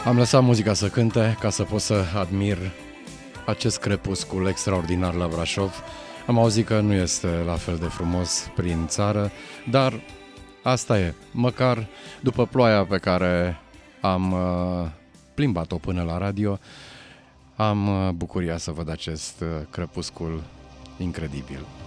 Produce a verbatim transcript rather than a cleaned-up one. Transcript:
Am lăsat muzica să cânte ca să pot să admir acest crepuscul extraordinar la Brașov. Am auzit că nu este la fel de frumos prin țară, dar asta e. Măcar după ploaia pe care am uh, plimbat-o până la radio, am uh, bucuria să văd acest uh, crepuscul incredibil.